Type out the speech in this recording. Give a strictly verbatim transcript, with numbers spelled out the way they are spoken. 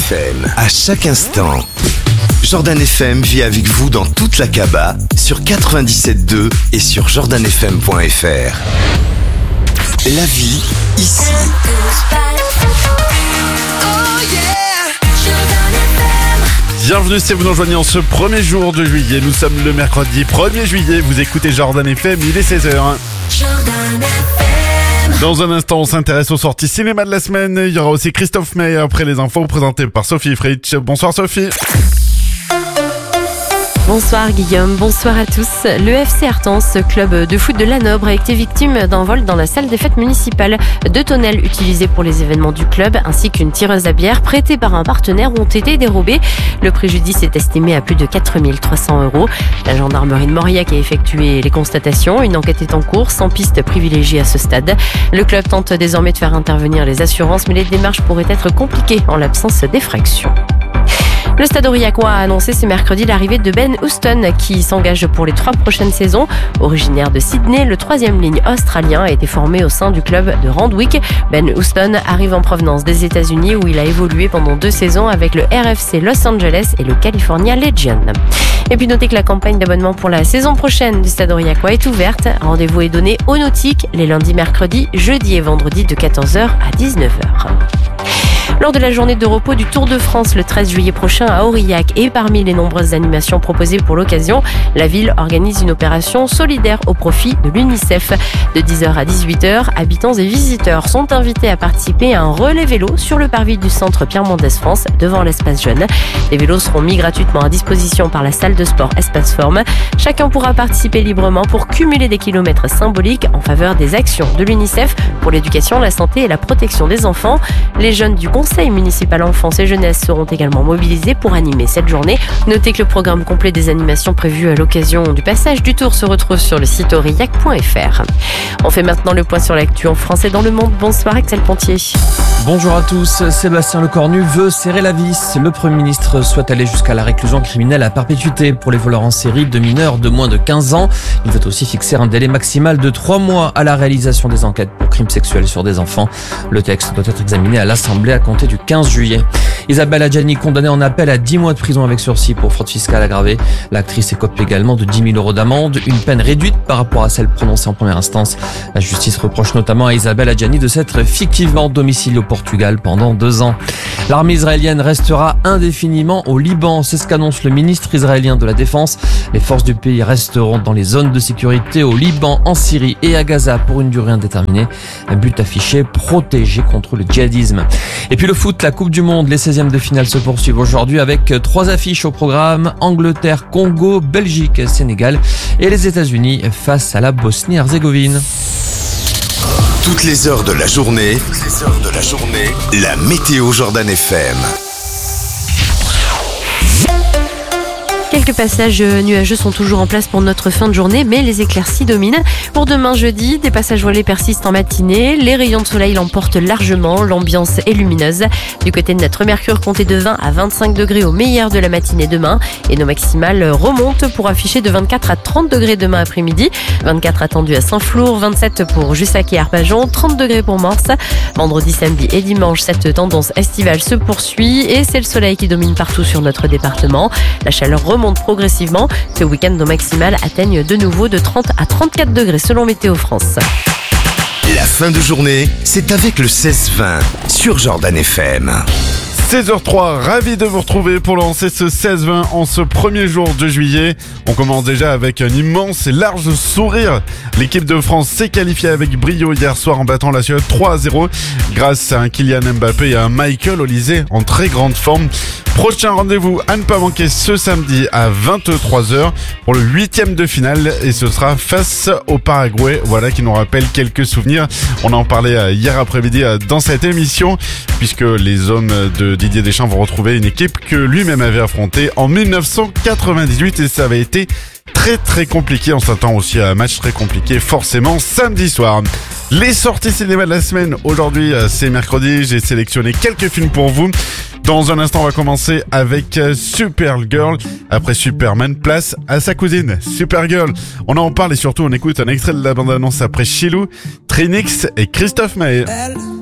F M, à chaque instant. Jordan F M vit avec vous dans toute la Kaaba, sur quatre-vingt-dix-sept deux et sur jordan f m point f r. La vie, ici. Bienvenue si vous nous rejoignez en ce premier jour de juillet. Nous sommes le mercredi premier juillet. Vous écoutez Jordan F M, il est seize heures. Dans un instant, on s'intéresse aux sorties cinéma de la semaine. Il y aura aussi Christophe May après les infos présentées par Sophie Fritsch. Bonsoir Sophie. Bonsoir Guillaume, bonsoir à tous. Le F C Artense, club de foot de Lanobre, a été victime d'un vol dans la salle des fêtes municipales. Deux tonnelles utilisées pour les événements du club ainsi qu'une tireuse à bière prêtée par un partenaire ont été dérobées. Le préjudice est estimé à plus de quatre mille trois cents euros. La gendarmerie de Mauriac a effectué les constatations. Une enquête est en cours, sans piste privilégiée à ce stade. Le club tente désormais de faire intervenir les assurances, mais les démarches pourraient être compliquées en l'absence d'effraction. Le Stade Aurillacois a annoncé ce mercredi l'arrivée de Ben Houston qui s'engage pour les trois prochaines saisons. Originaire de Sydney, le troisième ligne australien a été formé au sein du club de Randwick. Ben Houston arrive en provenance des États-Unis où il a évolué pendant deux saisons avec le R F C Los Angeles et le California Legion. Et puis notez que la campagne d'abonnement pour la saison prochaine du Stade Aurillacois est ouverte. Rendez-vous est donné au Nautique les lundis, mercredis, jeudis et vendredis de quatorze heures à dix-neuf heures. Lors de la journée de repos du Tour de France le treize juillet prochain à Aurillac et parmi les nombreuses animations proposées pour l'occasion, la ville organise une opération solidaire au profit de l'UNICEF. De dix heures à dix-huit heures, habitants et visiteurs sont invités à participer à un relais vélo sur le parvis du centre Pierre Mendès France devant l'espace jeune. Les vélos seront mis gratuitement à disposition par la salle de sport Espace Forme. Chacun pourra participer librement pour cumuler des kilomètres symboliques en faveur des actions de l'UNICEF pour l'éducation, la santé et la protection des enfants. Les jeunes du Conseil municipal enfance et jeunesse seront également mobilisés pour animer cette journée. Notez que le programme complet des animations prévues à l'occasion du passage du Tour se retrouve sur le site aurillac point f r. On fait maintenant le point sur l'actu en France et dans le monde. Bonsoir Axel Pontier. Bonjour à tous. Sébastien Lecornu veut serrer la vis. Le Premier ministre souhaite aller jusqu'à la réclusion criminelle à perpétuité pour les voleurs en série de mineurs de moins de quinze ans. Il veut aussi fixer un délai maximal de trois mois à la réalisation des enquêtes pour crimes sexuels sur des enfants. Le texte doit être examiné à l'Assemblée à compter du quinze juillet. Isabelle Adjani condamnée en appel à dix mois de prison avec sursis pour fraude fiscale aggravée. L'actrice écope également de dix mille euros d'amende, une peine réduite par rapport à celle prononcée en première instance. La justice reproche notamment à Isabelle Adjani de s'être fictivement domiciliée au Portugal pendant deux ans. L'armée israélienne restera indéfiniment au Liban, c'est ce qu'annonce le ministre israélien de la Défense. Les forces du pays resteront dans les zones de sécurité au Liban, en Syrie et à Gaza pour une durée indéterminée. Un but affiché, protéger contre le djihadisme. Et puis le foot, la Coupe du Monde, les seizièmes de finale se poursuivent aujourd'hui avec trois affiches au programme. Angleterre, Congo, Belgique, Sénégal et les États-Unis face à la Bosnie-Herzégovine. Toutes les heures de la journée, toutes les heures de la journée, la météo Jordan F M. Quelques passages nuageux sont toujours en place pour notre fin de journée, mais les éclaircies dominent. Pour demain jeudi, des passages voilés persistent en matinée. Les rayons de soleil l'emportent largement. L'ambiance est lumineuse. Du côté de notre Mercure, comptez de vingt à vingt-cinq degrés au meilleur de la matinée demain. Et nos maximales remontent pour afficher de vingt-quatre à trente degrés demain après-midi. vingt-quatre attendus à Saint-Flour, vingt-sept pour Jussac et Arpajon, trente degrés pour Morse. Vendredi, samedi et dimanche, cette tendance estivale se poursuit et c'est le soleil qui domine partout sur notre département. La chaleur remonte progressivement. Ce week-end, nos maximales atteignent de nouveau de trente à trente-quatre degrés selon Météo France. La fin de journée, c'est avec le seize vingt sur Jordan F M. seize heures trois, ravi de vous retrouver pour lancer ce seize vingt en ce premier jour de juillet. On commence déjà avec un immense et large sourire. L'équipe de France s'est qualifiée avec brio hier soir en battant la Suède trois à zéro grâce à un Kylian Mbappé et à un Michael Olise en très grande forme. Prochain rendez-vous à ne pas manquer ce samedi à vingt-trois heures pour le huitième de finale et ce sera face au Paraguay. Voilà qui nous rappelle quelques souvenirs. On en parlait hier après-midi dans cette émission puisque les hommes de Didier Deschamps vont retrouver une équipe que lui-même avait affrontée en dix-neuf cent quatre-vingt-dix-huit et ça avait été très très compliqué. On s'attend aussi à un match très compliqué forcément samedi soir. Les sorties cinéma de la semaine, aujourd'hui c'est mercredi, j'ai sélectionné quelques films pour vous. Dans un instant, on va commencer avec Supergirl. Après Superman, place à sa cousine, Supergirl. On en parle et surtout on écoute un extrait de la bande-annonce après Chilou, Trinix et Christophe May.